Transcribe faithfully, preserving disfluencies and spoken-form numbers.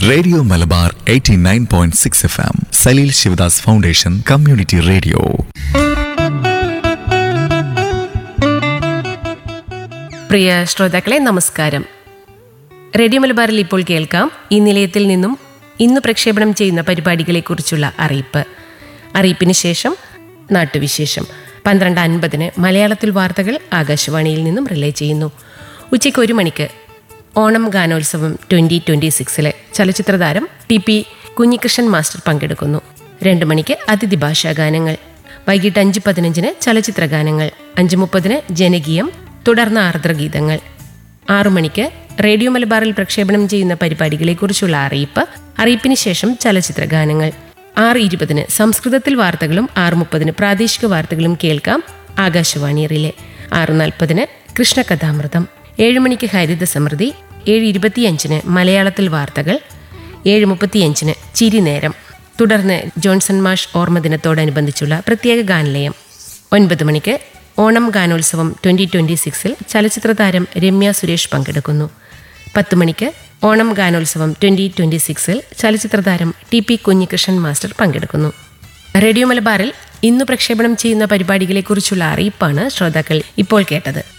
Radio Malabar eighty nine point six F M Saleel Sivadas foundation community radio. പ്രിയ ശ്രോതാക്കളെ നമസ്കാരം. Radio മലബാറിൽ ഇപ്പോൾ കേൾക്കാം ഈ നിലയത്തിൽ നിന്നും ഇന്ന് പ്രക്ഷേപണം ചെയ്യുന്ന പരിപാടികളെക്കുറിച്ചുള്ള അറിയിപ്പ്. അറിയിപ്പിന് ശേഷം നാട്ടുവിശേഷം. പന്ത്രണ്ട് അൻപതിന് മലയാളത്തിൽ വാർത്തകൾ ആകാശവാണിയിൽ നിന്നും റിലേ ചെയ്യുന്നു. ഉച്ചയ്ക്ക് ഒരു മണിക്ക് ഓണം ഗാനോത്സവം twenty twenty സിക്സിലെ ചലച്ചിത്രതാരം T P Kunhikrishnan master പങ്കെടുക്കുന്നു. രണ്ട് മണിക്ക് അതിഥി ഭാഷാ ഗാനങ്ങൾ. വൈകിട്ട് അഞ്ച് പതിനഞ്ചിന് ചലച്ചിത്ര ഗാനങ്ങൾ. അഞ്ച് മുപ്പതിന് ജനകീയം, തുടർന്ന് ആർദ്രഗീതങ്ങൾ. ആറു മണിക്ക് റേഡിയോ മലബാറിൽ പ്രക്ഷേപണം ചെയ്യുന്ന പരിപാടികളെക്കുറിച്ചുള്ള അറിയിപ്പ്. അറിയിപ്പിന് ശേഷം ചലച്ചിത്ര ഗാനങ്ങൾ. ആറ് ഇരുപതിന് സംസ്കൃതത്തിൽ വാർത്തകളും ആറ് മുപ്പതിന് പ്രാദേശിക വാർത്തകളും കേൾക്കാം ആകാശവാണി റിലേ. ആറ് നാൽപ്പതിന് കൃഷ്ണകഥാമൃതം. ഏഴ് മണിക്ക് ഹരിത സമൃദ്ധി. ഏഴ് ഇരുപത്തിയഞ്ചിന് മലയാളത്തിൽ വാർത്തകൾ. ഏഴ് മുപ്പത്തിയഞ്ചിന് ചിരിനേരം. തുടർന്ന് ജോൺസൺ മാഷ് ഓർമ്മദിനത്തോടനുബന്ധിച്ചുള്ള പ്രത്യേക ഗാനലയം. ഒൻപത് മണിക്ക് ഓണം ഗാനോത്സവം ട്വൻ്റി ട്വൻ്റി സിക്സിൽ ചലച്ചിത്രതാരം രമ്യ സുരേഷ് പങ്കെടുക്കുന്നു. പത്ത് മണിക്ക് ഓണം ഗാനോത്സവം ട്വൻ്റി ട്വൻ്റി സിക്സിൽ ചലച്ചിത്രതാരം ടി പി കുഞ്ഞികൃഷ്ണൻ മാസ്റ്റർ പങ്കെടുക്കുന്നു. റേഡിയോ മലബാറിൽ ഇന്ന് പ്രക്ഷേപണം ചെയ്യുന്ന പരിപാടികളെക്കുറിച്ചുള്ള അറിയിപ്പാണ് ശ്രോതാക്കൾ ഇപ്പോൾ കേട്ടത്.